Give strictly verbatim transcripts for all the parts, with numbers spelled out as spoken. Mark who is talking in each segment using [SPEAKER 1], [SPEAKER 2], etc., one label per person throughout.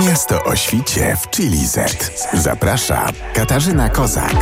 [SPEAKER 1] Miasto o świcie w Chili Z. Zaprasza Katarzyna Kozak.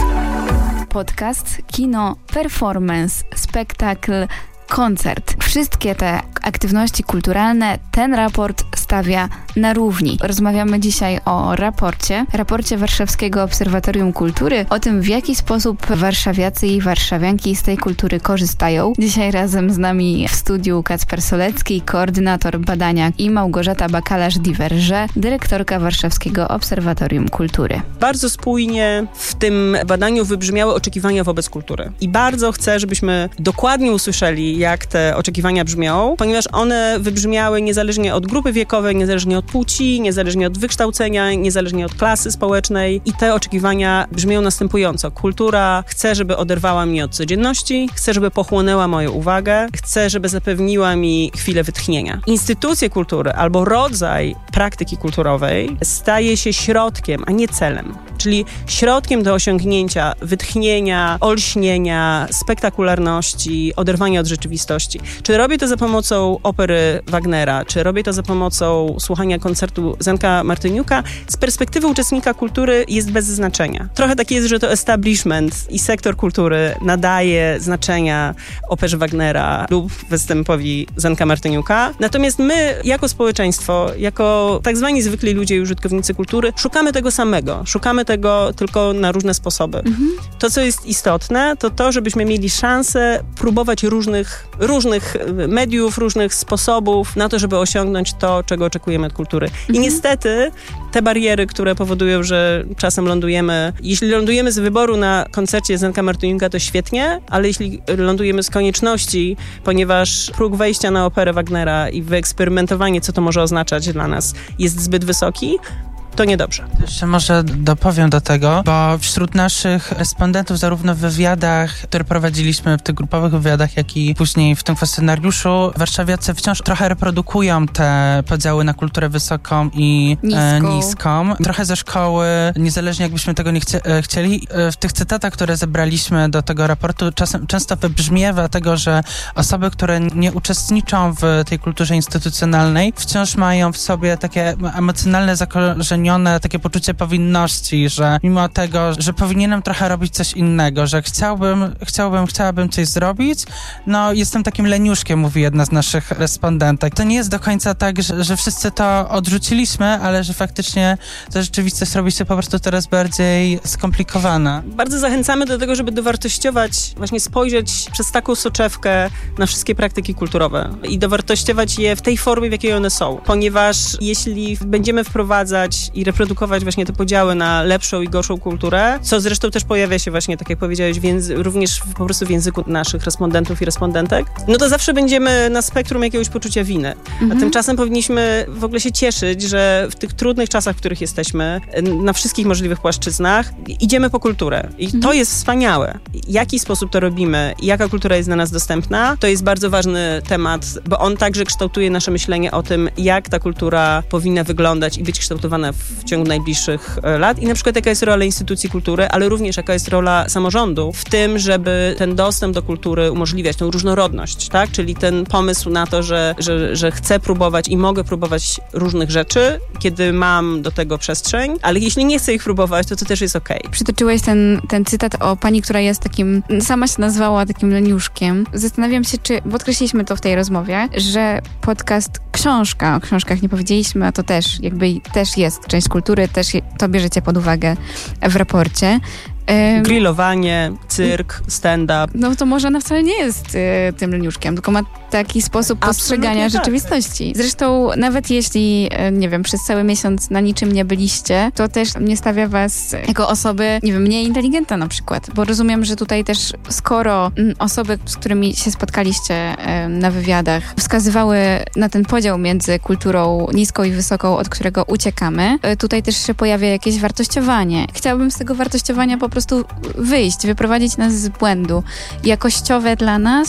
[SPEAKER 2] Podcast, kino, performance, spektakl, koncert. Wszystkie te aktywności kulturalne ten raport stawia na równi. Rozmawiamy dzisiaj o raporcie, raporcie Warszawskiego Obserwatorium Kultury, o tym, w jaki sposób warszawiacy i warszawianki z tej kultury korzystają. Dzisiaj razem z nami w studiu Kacper Solecki, koordynator badania, i Małgorzata Bakalarz-Diverge, dyrektorka Warszawskiego Obserwatorium Kultury.
[SPEAKER 3] Bardzo spójnie w tym badaniu wybrzmiały oczekiwania wobec kultury. I bardzo chcę, żebyśmy dokładnie usłyszeli, jak te oczekiwania brzmią, ponieważ one wybrzmiały niezależnie od grupy wiekowej, niezależnie od płci, niezależnie od wykształcenia, niezależnie od klasy społecznej i te oczekiwania brzmią następująco. Kultura chce, żeby oderwała mnie od codzienności, chce, żeby pochłonęła moją uwagę, chce, żeby zapewniła mi chwilę wytchnienia. Instytucje kultury albo rodzaj praktyki kulturowej staje się środkiem, a nie celem. Czyli środkiem do osiągnięcia wytchnienia, olśnienia, spektakularności, oderwania od rzeczywistości. Czy robię to za pomocą opery Wagnera, czy robię to za pomocą słuchania koncertu Zenka Martyniuka, z perspektywy uczestnika kultury jest bez znaczenia. Trochę tak jest, że to establishment i sektor kultury nadaje znaczenia operze Wagnera lub występowi Zenka Martyniuka. Natomiast my, jako społeczeństwo, jako tak zwani zwykli ludzie i użytkownicy kultury, szukamy tego samego. Szukamy tego tylko na różne sposoby. Mhm. To, co jest istotne, to to, żebyśmy mieli szansę próbować różnych, różnych mediów, różnych sposobów na to, żeby osiągnąć to, czego oczekujemy od kultury. Mhm. I niestety te bariery, które powodują, że czasem lądujemy, jeśli lądujemy z wyboru na koncercie Zenka Martyniuka, to świetnie, ale jeśli lądujemy z konieczności, ponieważ próg wejścia na operę Wagnera i wyeksperymentowanie, co to może oznaczać dla nas, jest zbyt wysoki, to niedobrze.
[SPEAKER 4] Jeszcze może dopowiem do tego, bo wśród naszych respondentów, zarówno w wywiadach, które prowadziliśmy, w tych grupowych wywiadach, jak i później w tym kwestionariuszu, warszawiacy wciąż trochę reprodukują te podziały na kulturę wysoką i niską. E, niską. Trochę ze szkoły, niezależnie jakbyśmy tego nie chcie, e, chcieli. E, w tych cytatach, które zebraliśmy do tego raportu, czasem często wybrzmiewa tego, że osoby, które nie uczestniczą w tej kulturze instytucjonalnej, wciąż mają w sobie takie emocjonalne zakorzenione takie poczucie powinności, że mimo tego, że powinienem trochę robić coś innego, że chciałbym, chciałbym, chciałabym coś zrobić, no jestem takim leniuszkiem, mówi jedna z naszych respondentek. To nie jest do końca tak, że, że wszyscy to odrzuciliśmy, ale że faktycznie ta rzeczywistość robi się po prostu coraz bardziej skomplikowana.
[SPEAKER 3] Bardzo zachęcamy do tego, żeby dowartościować, właśnie spojrzeć przez taką soczewkę na wszystkie praktyki kulturowe i dowartościować je w tej formie, w jakiej one są. Ponieważ jeśli będziemy wprowadzać i reprodukować właśnie te podziały na lepszą i gorszą kulturę, co zresztą też pojawia się właśnie, tak jak powiedziałeś, w języ- również w, po prostu w języku naszych respondentów i respondentek, no to zawsze będziemy na spektrum jakiegoś poczucia winy. Mhm. A tymczasem powinniśmy w ogóle się cieszyć, że w tych trudnych czasach, w których jesteśmy, na wszystkich możliwych płaszczyznach, idziemy po kulturę. I mhm. to jest wspaniałe. W jaki sposób to robimy i jaka kultura jest dla nas dostępna, to jest bardzo ważny temat, bo on także kształtuje nasze myślenie o tym, jak ta kultura powinna wyglądać i być kształtowana w ciągu najbliższych lat i na przykład jaka jest rola instytucji kultury, ale również jaka jest rola samorządu w tym, żeby ten dostęp do kultury umożliwiać, tą różnorodność, tak? Czyli ten pomysł na to, że, że, że chcę próbować i mogę próbować różnych rzeczy, kiedy mam do tego przestrzeń, ale jeśli nie chcę ich próbować, to to też jest okej. Okay.
[SPEAKER 2] Przytoczyłeś ten, ten cytat o pani, która jest takim, sama się nazwała takim leniuszkiem. Zastanawiam się, czy, bo odkreśliliśmy to w tej rozmowie, że podcast książka, o książkach nie powiedzieliśmy, a to też jakby też jest część kultury, też to bierzecie pod uwagę w raporcie.
[SPEAKER 3] Grillowanie, cyrk, stand-up.
[SPEAKER 2] No to może ona wcale nie jest y, tym leniuszkiem, tylko ma taki sposób postrzegania Absolutnie rzeczywistości. Tak. Zresztą nawet jeśli, y, nie wiem, przez cały miesiąc na niczym nie byliście, to też nie stawia was jako osoby, nie wiem, mniej inteligentne na przykład. Bo rozumiem, że tutaj też skoro m, osoby, z którymi się spotkaliście y, na wywiadach, wskazywały na ten podział między kulturą niską i wysoką, od którego uciekamy, y, tutaj też się pojawia jakieś wartościowanie. Chciałabym z tego wartościowania po prostu wyjść, wyprowadzić nas z błędu. Jakościowe dla nas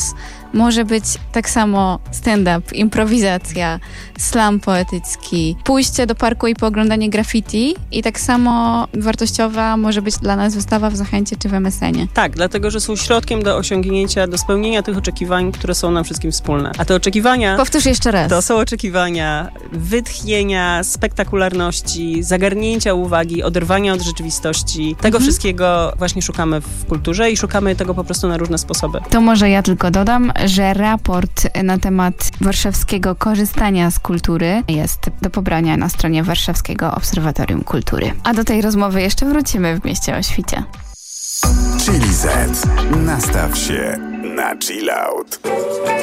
[SPEAKER 2] może być tak samo stand-up, improwizacja, slam poetycki, pójście do parku i pooglądanie graffiti i tak samo wartościowa może być dla nas wystawa w Zachęcie czy w em es enie.
[SPEAKER 3] Tak, dlatego, że są środkiem do osiągnięcia, do spełnienia tych oczekiwań, które są nam wszystkim wspólne. A te oczekiwania...
[SPEAKER 2] Powtórz jeszcze raz.
[SPEAKER 3] To są oczekiwania wytchnienia, spektakularności, zagarnięcia uwagi, oderwania od rzeczywistości. Tego mhm. wszystkiego właśnie szukamy w kulturze i szukamy tego po prostu na różne sposoby.
[SPEAKER 2] To może ja tylko dodam, że raport na temat warszawskiego korzystania z kultury jest do pobrania na stronie Warszawskiego Obserwatorium Kultury. A do tej rozmowy jeszcze wrócimy w mieście o świcie.
[SPEAKER 1] Chili Z. Nastaw się na chill out.